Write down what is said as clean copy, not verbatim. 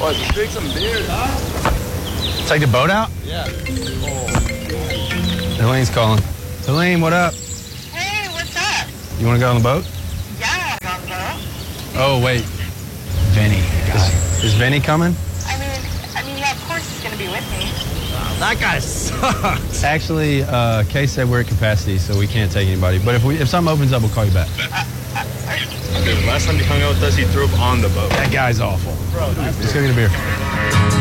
Boys, let's drink some beer. Take the boat out? Yeah. Helene's calling. Helene, what up? Hey, what's up? You want to go on the boat? Yeah, I don't know. Oh, wait. Vinny. Is Vinny coming? I mean, yeah, of course he's gonna be with me. That guy sucks. Actually, Kay said we're at capacity, so we can't take anybody. But if something opens up, we'll call you back. Dude, last time he hung out with us, he threw up on the boat. That guy's awful. Bro, let's go get a beer.